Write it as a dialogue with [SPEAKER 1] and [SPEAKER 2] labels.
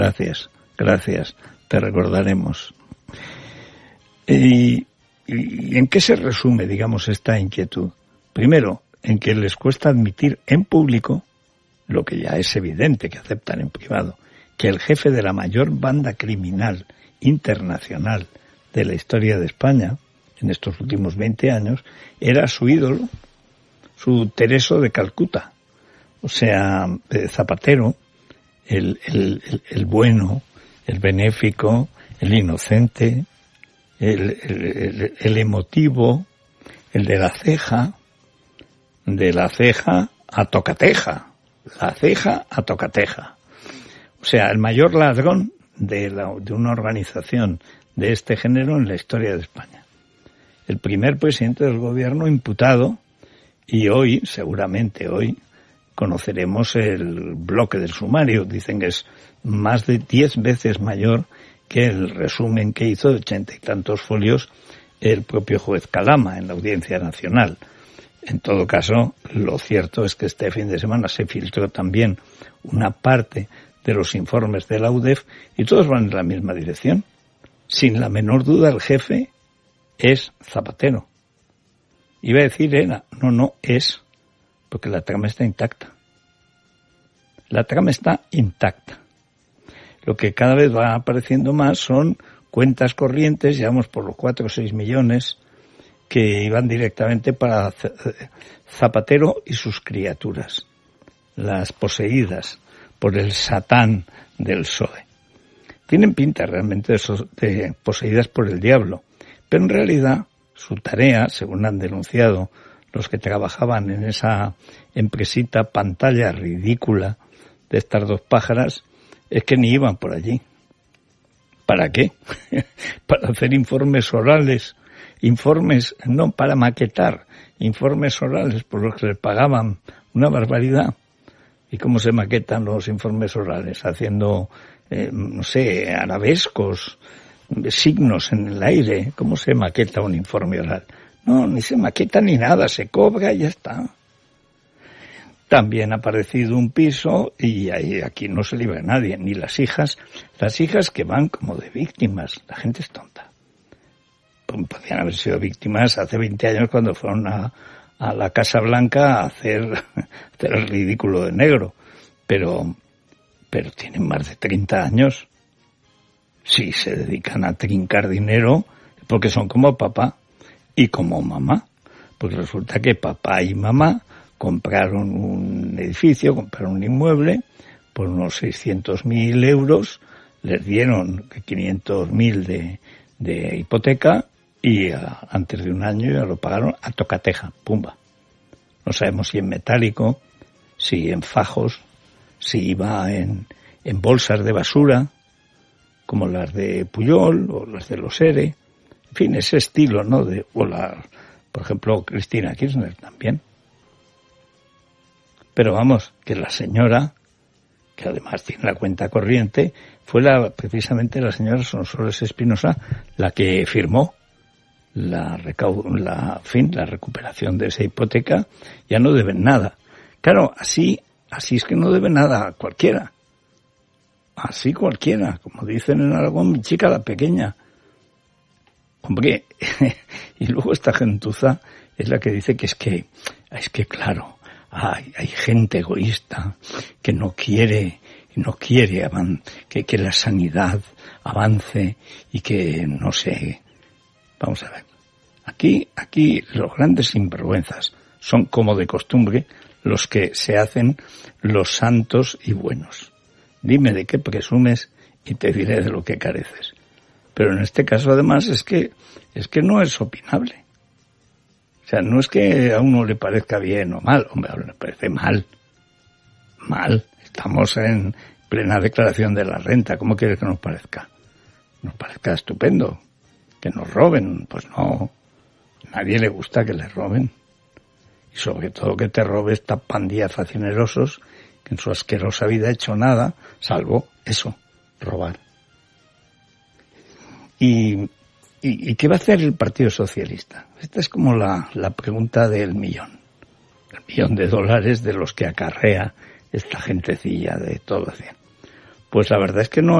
[SPEAKER 1] Gracias, te recordaremos. ¿Y en qué se resume, digamos, esta inquietud? Primero, en que les cuesta admitir en público, lo que ya es evidente que aceptan en privado, que el jefe de la mayor banda criminal internacional de la historia de España, en estos últimos 20 años, era su ídolo, su Tereso de Calcuta. O sea, Zapatero, el bueno, el benéfico, el inocente, el emotivo, el de la ceja a tocateja, la ceja a tocateja. O sea, el mayor ladrón de una organización de este género en la historia de España. El primer presidente del gobierno imputado, y hoy, seguramente hoy, conoceremos el bloque del sumario. Dicen que es más de 10 veces mayor que el resumen que hizo de 80 y tantos folios el propio juez Calama en la Audiencia Nacional. En todo caso, lo cierto es que este fin de semana se filtró también una parte de los informes de la UDEF y todos van en la misma dirección. Sin la menor duda, el jefe es Zapatero. Iba a decir era, no es, porque la trama está intacta. La trama está intacta. Lo que cada vez va apareciendo más son cuentas corrientes, llevamos por los 4 o 6 millones, que iban directamente para Zapatero y sus criaturas, las poseídas por el Satán del PSOE. Tienen pinta realmente de poseídas por el diablo, pero en realidad su tarea, según han denunciado los que trabajaban en esa empresita pantalla ridícula de estas dos pájaras, es que ni iban por allí. ¿Para qué? Para hacer informes orales, no, para maquetar informes orales por los que les pagaban una barbaridad. ¿Y cómo se maquetan los informes orales? Haciendo, arabescos, signos en el aire. ¿Cómo se maqueta un informe oral? No, ni se maqueta ni nada, se cobra y ya está. También ha aparecido un piso y aquí no se libra nadie, ni las hijas que van como de víctimas. La gente es tonta. Podrían haber sido víctimas hace 20 años cuando fueron a la Casa Blanca a hacer el ridículo de negro. Pero tienen más de 30 años. Si se dedican a trincar dinero, porque son como papá y como mamá. Pues resulta que papá y mamá compraron un edificio, compraron un inmueble por unos 600.000 euros, les dieron 500.000 de hipoteca y antes de un año ya lo pagaron a tocateja, pumba. No sabemos si en metálico, si en fajos, si iba en bolsas de basura, como las de Pujol o las de los ERE, en fin, ese estilo, ¿no? Por ejemplo, Cristina Kirchner también. Pero vamos, que la señora, que además tiene la cuenta corriente, fue precisamente la señora Sonsoles Espinosa la que firmó la recuperación de esa hipoteca. Ya no deben nada. Claro, así es que no debe nada a cualquiera. Así cualquiera, como dicen en Aragón, mi chica la pequeña. Hombre, y luego esta gentuza es la que dice que es que claro, hay gente egoísta que no quiere que la sanidad avance y que no sé. Vamos a ver. Aquí los grandes sinvergüenzas son, como de costumbre, los que se hacen los santos y buenos. Dime de qué presumes y te diré de lo que careces. Pero en este caso, además, es que no es opinable. O sea, no es que a uno le parezca bien o mal. Hombre, a uno le parece mal. Mal. Estamos en plena declaración de la renta. ¿Cómo quieres que nos parezca? Nos parezca estupendo. Que nos roben. Pues no. A nadie le gusta que le roben. Y sobre todo que te robe esta pandilla de facinerosos que en su asquerosa vida ha hecho nada, salvo eso, robar. ¿Y qué va a hacer el Partido Socialista? Esta es como la pregunta del millón. El $1.000.000 de los que acarrea esta gentecilla de todo. Pues la verdad es que no